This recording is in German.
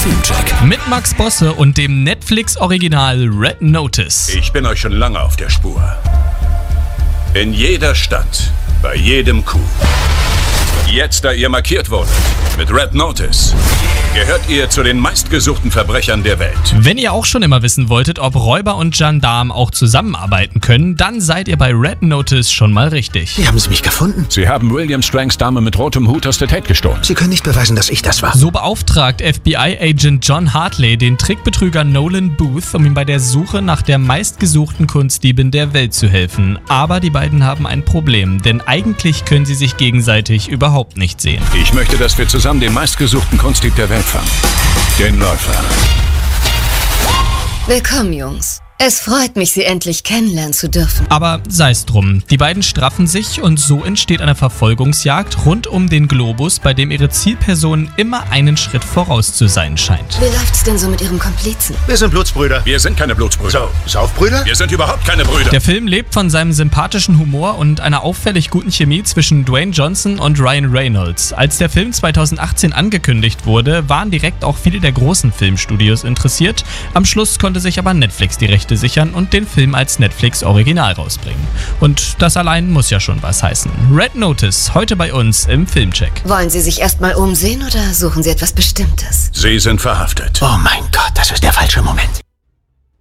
Filmcheck Mit Max Bosse und dem Netflix-Original Red Notice. Ich bin euch schon lange auf der Spur. In jeder Stadt, bei jedem Coup. Jetzt, da ihr markiert wurdet, mit Red Notice, gehört ihr zu den meistgesuchten Verbrechern der Welt. Wenn ihr auch schon immer wissen wolltet, ob Räuber und Gendarm auch zusammenarbeiten können, dann seid ihr bei Red Notice schon mal richtig. Wie haben Sie mich gefunden? Sie haben William Strangs Dame mit rotem Hut aus der Tate gestohlen. Sie können nicht beweisen, dass ich das war. So beauftragt FBI-Agent John Hartley den Trickbetrüger Nolan Booth, um ihm bei der Suche nach der meistgesuchten Kunstdiebin der Welt zu helfen. Aber die beiden haben ein Problem, denn eigentlich können sie sich gegenseitig überhaupt nicht sehen. Ich möchte, dass wir zusammen den meistgesuchten Kunstdieb der Welt fangen. Den Läufer. Willkommen, Jungs. Es freut mich, Sie endlich kennenlernen zu dürfen. Aber sei es drum, die beiden straffen sich und so entsteht eine Verfolgungsjagd rund um den Globus, bei dem ihre Zielperson immer einen Schritt voraus zu sein scheint. Wie läuft's denn so mit Ihrem Komplizen? Wir sind Blutsbrüder. Wir sind keine Blutsbrüder. So, Saufbrüder? Wir sind überhaupt keine Brüder. Der Film lebt von seinem sympathischen Humor und einer auffällig guten Chemie zwischen Dwayne Johnson und Ryan Reynolds. Als der Film 2018 angekündigt wurde, waren direkt auch viele der großen Filmstudios interessiert. Am Schluss konnte sich aber Netflix die Rechte sichern und den Film als Netflix-Original rausbringen. Und das allein muss ja schon was heißen. Red Notice, heute bei uns im Filmcheck. Wollen Sie sich erstmal umsehen oder suchen Sie etwas Bestimmtes? Sie sind verhaftet. Oh mein Gott, das ist der falsche Moment.